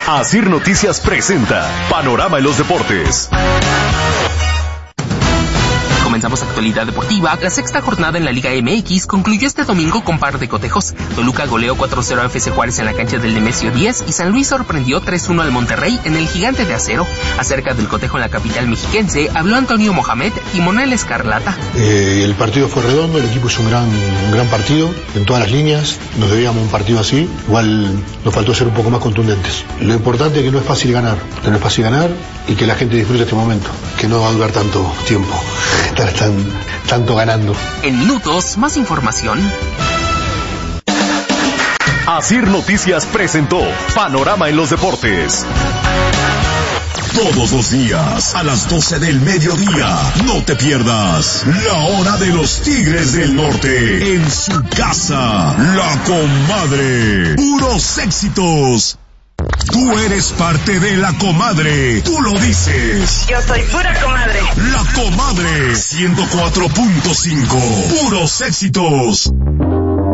Asir Noticias presenta Panorama en los Deportes. Comenzamos actualidad deportiva. La sexta jornada en la Liga MX concluyó este domingo con par de cotejos. Toluca goleó 4-0 a FC Juárez en la cancha del Nemesio 10 y San Luis sorprendió 3-1 al Monterrey en el Gigante de Acero. Acerca del cotejo en la capital mexiquense habló Antonio Mohamed y Monel Escarlata. El partido fue redondo, el equipo hizo un gran partido en todas las líneas. Nos debíamos un partido así. Igual nos faltó ser un poco más contundentes. Lo importante es que no es fácil ganar, y que la gente disfrute este momento, que no va a durar tanto tiempo. Están tanto ganando. En minutos, más información. Asir Noticias presentó Panorama en los Deportes. Todos los días, a las 12 del mediodía, no te pierdas La Hora de los Tigres del Norte, en su casa, La Comadre. Puros éxitos. Tú eres parte de La Comadre, tú lo dices. Yo soy pura comadre. La Comadre 104.5, puros éxitos.